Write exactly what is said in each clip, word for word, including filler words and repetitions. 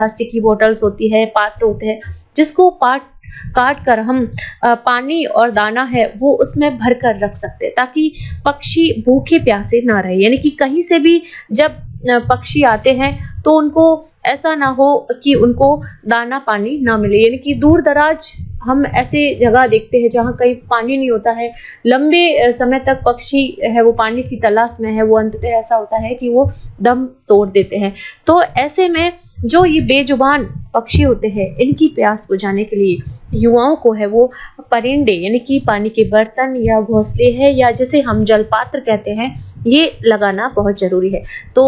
Plastic की bottles होती है, पात्र होते हैं, जिसको पाट काट कर हम अ, पानी और दाना है वो उसमें भर कर रख सकते हैं, ताकि पक्षी भूखे प्यासे ना रहे। यानी कि कहीं से भी जब अ, पक्षी आते हैं तो उनको ऐसा ना हो कि उनको दाना पानी ना मिले। यानी कि दूर दराज हम ऐसे जगह देखते हैं जहाँ कहीं पानी नहीं होता है, लंबे अ, समय तक पक्षी है वो पानी की तलाश में है, वो अंततः ऐसा होता है कि वो दम तोड़ देते हैं। तो ऐसे में जो ये बेजुबान पक्षी होते हैं, इनकी प्यास बुझाने के लिए युवाओं को है वो परिंदे यानी कि पानी के बर्तन या घोंसले है या जिसे हम जलपात्र कहते हैं, ये लगाना बहुत जरूरी है। तो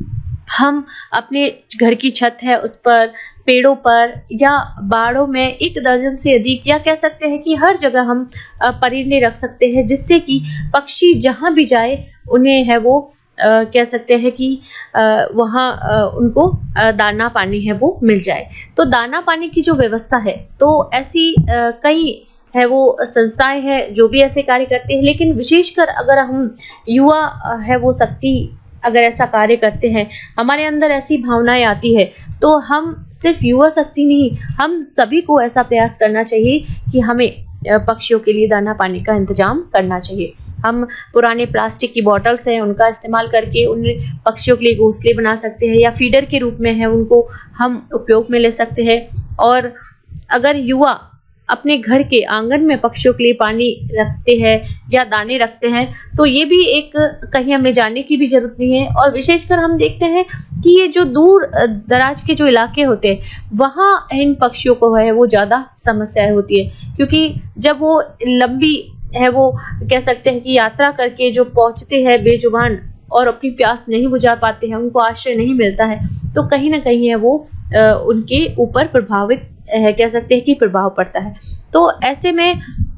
हम अपने घर की छत है उस पर, पेड़ों पर या बाड़ों में एक दर्जन से अधिक या कह सकते हैं कि हर जगह हम अ, परिंदे रख सकते हैं, जिससे कि पक्षी जहाँ भी जाए उन्हें है वो अ, कह सकते हैं कि अ, वहाँ अ, उनको अ, दाना पानी है वो मिल जाए। तो दाना पानी की जो व्यवस्था है, तो ऐसी अ, कई है वो संस्थाएं हैं जो भी ऐसे कार्य करते हैं, लेकिन विशेषकर अगर हम युवा अ, है वो शक्ति अगर ऐसा कार्य करते हैं, हमारे अंदर ऐसी भावनाएं आती है, तो हम सिर्फ युवा शक्ति नहीं, हम सभी को ऐसा प्रयास करना चाहिए कि हमें अ, पक्षियों के लिए दाना पानी का इंतजाम करना चाहिए। हम पुराने प्लास्टिक की बॉटल्स हैं उनका इस्तेमाल करके उन पक्षियों के लिए घोंसले बना सकते हैं, या फीडर के रूप में है उनको हम उपयोग में ले सकते हैं। और अगर युवा अपने घर के आंगन में पक्षियों के लिए पानी रखते हैं या दाने रखते हैं, तो ये भी एक कहीं हमें जाने की भी जरूरत नहीं है। और विशेषकर हम देखते हैं कि ये जो दूर अ, दराज के जो इलाके होते हैं, वहाँ इन पक्षियों को है वो ज़्यादा समस्याएं होती है, क्योंकि जब वो लंबी है वो कह सकते हैं कि यात्रा करके जो पहुँचते हैं बेजुबान और अपनी प्यास नहीं बुझा पाते हैं, उनको आश्रय नहीं मिलता है, तो कहीं ना कहीं है वो अ, उनके ऊपर प्रभावित है, कह सकते हैं कि प्रभाव पड़ता है। तो ऐसे में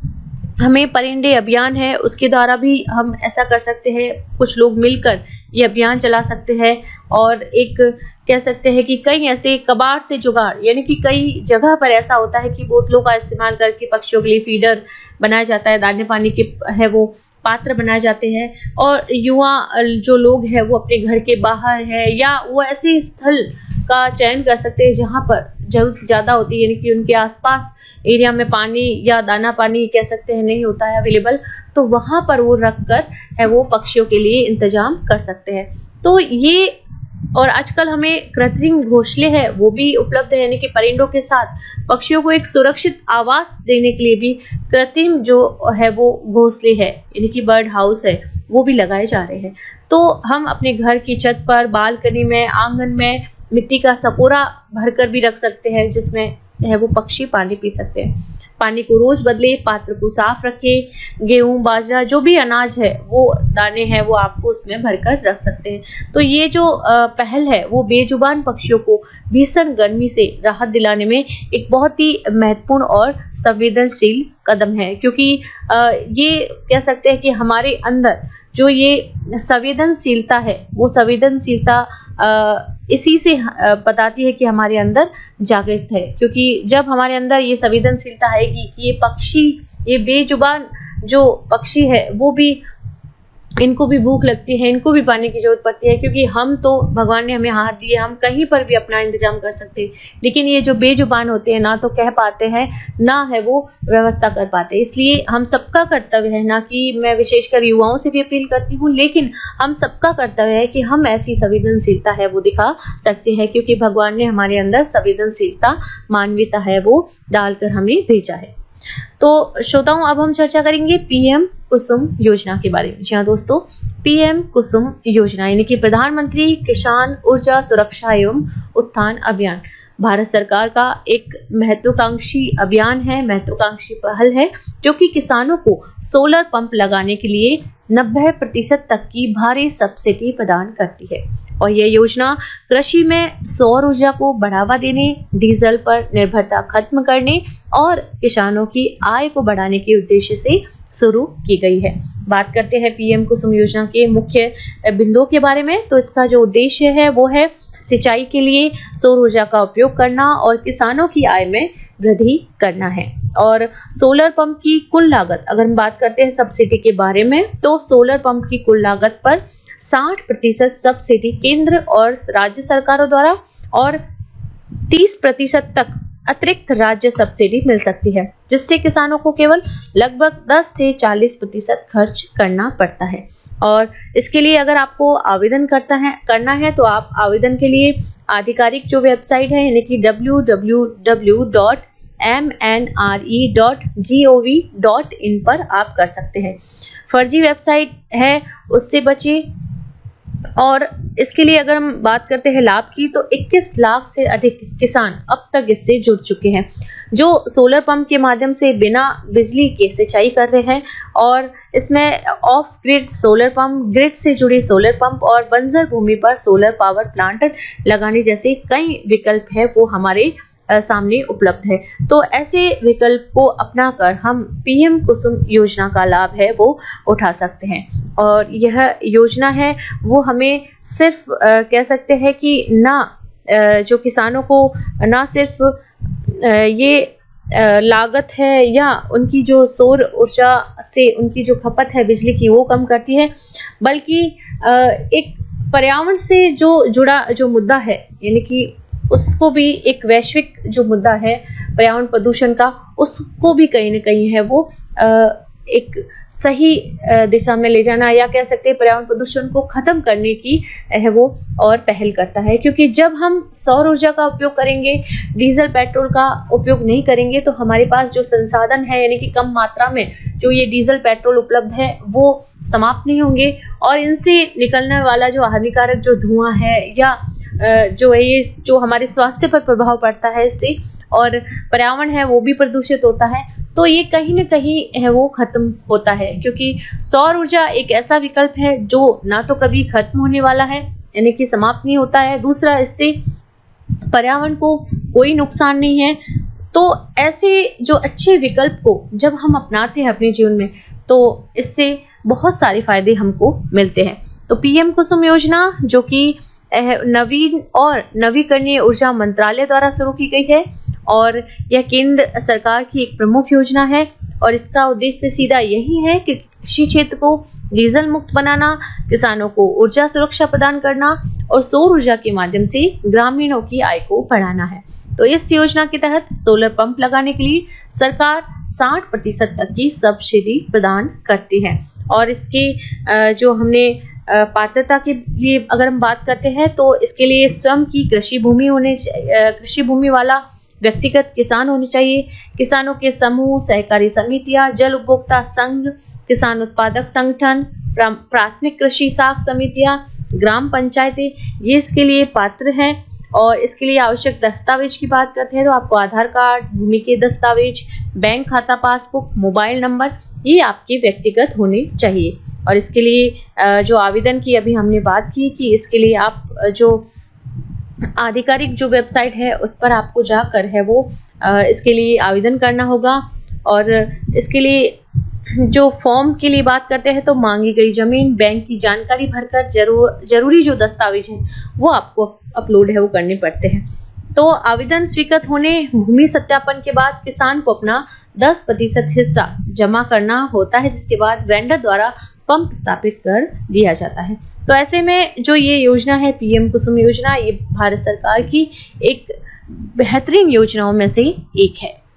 हमें परिंदे अभियान है उसके द्वारा भी हम ऐसा कर सकते हैं, कुछ लोग मिलकर ये अभियान चला सकते हैं। और एक कह सकते हैं कि कई ऐसे कबाड़ से जुगाड़, यानी कि कई जगह पर ऐसा होता है कि बोतलों का इस्तेमाल करके पक्षियों के लिए फीडर बनाया जाता है, दाने पानी के है वो पात्र बनाए जाते हैं, और युवा जो लोग हैं वो अपने घर के बाहर है या वो ऐसे स्थल का चयन कर सकते हैं जहाँ पर जरूरत ज़्यादा होती है, यानी कि उनके आसपास एरिया में पानी या दाना पानी कह सकते हैं नहीं होता है अवेलेबल, तो वहाँ पर वो रख कर है वो पक्षियों के लिए इंतजाम कर सकते हैं। तो ये, और आजकल हमें कृत्रिम घोंसले हैं वो भी उपलब्ध है, यानी कि परिंदों के साथ पक्षियों को एक सुरक्षित आवास देने के लिए भी कृत्रिम जो है वो घोंसले है, यानी कि बर्ड हाउस है, वो भी लगाए जा रहे हैं। तो हम अपने घर की छत पर, बालकनी में, आंगन में मिट्टी का सपोरा भरकर भी रख सकते हैं, जिसमें है वो पक्षी पानी पी सकते हैं। पानी को रोज बदले, पात्र को साफ रखें, गेहूं बाजरा जो भी अनाज है वो दाने हैं वो आपको उसमें भरकर रख सकते हैं। तो ये जो अ, पहल है वो बेजुबान पक्षियों को भीषण गर्मी से राहत दिलाने में एक बहुत ही महत्वपूर्ण और संवेदनशील कदम है, क्योंकि अ, ये कह सकते हैं कि हमारे अंदर जो ये संवेदनशीलता है वो संवेदनशीलता अ, इसी से अ, बताती है कि हमारे अंदर जागृत है, क्योंकि जब हमारे अंदर ये संवेदनशीलता आएगी कि ये पक्षी, ये बेजुबान जो पक्षी है वो भी, इनको भी भूख लगती है, इनको भी पानी की जरूरत पड़ती है, क्योंकि हम तो भगवान ने हमें हाथ दिए, हम कहीं पर भी अपना इंतजाम कर सकते हैं, लेकिन ये जो बेजुबान होते हैं ना तो कह पाते हैं ना है वो व्यवस्था कर पाते। इसलिए हम सबका कर्तव्य है, ना कि मैं विशेषकर युवाओं से भी अपील करती हूँ, लेकिन हम सबका कर्तव्य है कि हम ऐसी संवेदनशीलता है वो दिखा सकते हैं, क्योंकि भगवान ने हमारे अंदर संवेदनशीलता, मानवीयता है वो डालकर हमें भेजा है। तो श्रोताओं, अब हम चर्चा करेंगे पीएम कुसुम योजना के बारे में। जी हाँ दोस्तों, पीएम कुसुम योजना यानी कि प्रधानमंत्री किसान ऊर्जा सुरक्षा एवं उत्थान अभियान भारत सरकार का एक महत्वाकांक्षी अभियान है, महत्वाकांक्षी पहल है, जो कि किसानों को सोलर पंप लगाने के लिए नब्बे प्रतिशत तक की भारी सब्सिडी प्रदान करती है। और यह योजना कृषि में सौर ऊर्जा को बढ़ावा देने, डीजल पर निर्भरता खत्म करने और किसानों की आय को बढ़ाने के उद्देश्य से शुरू की गई है। बात करते हैं पीएम कुसुम योजना के मुख्य बिंदुओं के बारे में। तो इसका जो उद्देश्य है वो है सिंचाई के लिए सौर ऊर्जा का उपयोग करना और किसानों की आय में वृद्धि करना है। और सोलर पंप की कुल लागत, अगर हम बात करते हैं सब्सिडी के बारे में, तो सोलर पंप की कुल लागत पर साठ प्रतिशत सब्सिडी केंद्र और राज्य सरकारों द्वारा और तीस प्रतिशत तक अतिरिक्त राज्य सब्सिडी मिल सकती है, जिससे किसानों को केवल लगभग दस से चालीस प्रतिशत खर्च करना पड़ता है। और इसके लिए अगर आपको आवेदन करता है करना है तो आप आवेदन के लिए आधिकारिक जो वेबसाइट है यानी कि W W W dot M N R E dot G O V dot in पर आप कर सकते हैं। फर्जी वेबसाइट है उससे बचें। और इसके लिए अगर हम बात करते हैं लाभ की, तो इक्कीस लाख से अधिक किसान अब तक इससे जुड़ चुके हैं, जो सोलर पंप के माध्यम से बिना बिजली के सिंचाई कर रहे हैं। और इसमें of grid solar pump, grid से जुड़े सोलर पंप और बंजर भूमि पर सोलर पावर प्लांट लगाने जैसे कई विकल्प है वो हमारे सामने उपलब्ध है। तो ऐसे विकल्प को अपनाकर हम पीएम कुसुम योजना का लाभ है वो उठा सकते हैं। और यह योजना है वो हमें सिर्फ आ, कह सकते हैं कि ना आ, जो किसानों को ना सिर्फ आ, ये आ, लागत है या उनकी जो सौर ऊर्जा से उनकी जो खपत है बिजली की वो कम करती है, बल्कि आ, एक पर्यावरण से जो जुड़ा जो मुद्दा है यानी कि उसको भी एक वैश्विक जो मुद्दा है पर्यावरण प्रदूषण का, उसको भी कहीं ना कहीं है वो एक सही दिशा में ले जाना या कह सकते हैं पर्यावरण प्रदूषण को खत्म करने की है वो और पहल करता है। क्योंकि जब हम सौर ऊर्जा का उपयोग करेंगे, डीजल पेट्रोल का उपयोग नहीं करेंगे, तो हमारे पास जो संसाधन है यानी कि कम मात्रा में जो ये डीजल पेट्रोल उपलब्ध है वो समाप्त नहीं होंगे और इनसे निकलने वाला जो हानिकारक जो धुआं है या जो है ये जो हमारे स्वास्थ्य पर प्रभाव पड़ता है इससे और पर्यावरण है वो भी प्रदूषित होता है, तो ये कहीं ना कहीं है वो खत्म होता है। क्योंकि सौर ऊर्जा एक ऐसा विकल्प है जो ना तो कभी खत्म होने वाला है यानी कि समाप्त नहीं होता है, दूसरा इससे पर्यावरण को कोई नुकसान नहीं है। तो ऐसे जो अच्छे विकल्प को जब हम अपनाते हैं अपने जीवन में तो इससे बहुत सारे फायदे हमको मिलते हैं। तो पीएम कुसुम योजना जो कि नवीन और नवीकरणीय ऊर्जा मंत्रालय द्वारा शुरू की गई है और यह केंद्र सरकार की एक प्रमुख योजना है और इसका उद्देश्य सीधा यही है कि कृषि क्षेत्र को डीजल मुक्त बनाना, किसानों को ऊर्जा सुरक्षा प्रदान करना और सौर ऊर्जा के माध्यम से ग्रामीणों की आय को बढ़ाना है। तो इस योजना के तहत सोलर पंप लगाने के लिए सरकार साठ प्रतिशत तक की सब्सिडी प्रदान करती है। और इसके जो हमने पात्रता के लिए अगर हम बात करते हैं तो इसके लिए स्वयं की कृषि भूमि होने कृषि भूमि वाला व्यक्तिगत किसान होने चाहिए। किसानों के समूह, सहकारी समितियां, जल उपभोक्ता संघ, किसान उत्पादक संगठन, प्राथमिक कृषि साख समितियां, ग्राम पंचायतें ये इसके लिए पात्र हैं। और इसके लिए आवश्यक दस्तावेज की बात करते हैं तो आपको आधार कार्ड, भूमि के दस्तावेज, बैंक खाता पासबुक, मोबाइल नंबर ये आपके व्यक्तिगत होने चाहिए। और इसके लिए जो आवेदन की अभी हमने बात की कि इसके लिए आप जो आधिकारिक जो वेबसाइट है उस पर आपको जाकर है वो इसके लिए आवेदन करना होगा। और इसके लिए जो फॉर्म के लिए बात करते हैं तो मांगी गई जमीन, बैंक की जानकारी भरकर जरूर जरूरी जो दस्तावेज हैं वो आपको अपलोड है वो करने पड़ते हैं। तो आवेदन स्वीकृत होने भूमि सत्यापन के बाद किसान को अपना दस प्रतिशत हिस्सा जमा करना होता है, जिसके बाद वेंडर द्वारा पंप स्थापित कर दिया जाता है। तो ऐसे में जो ये योजना है पीएम कुसुम योजना, ये भारत सरकार की एक बेहतरीन योजनाओं में से एक है।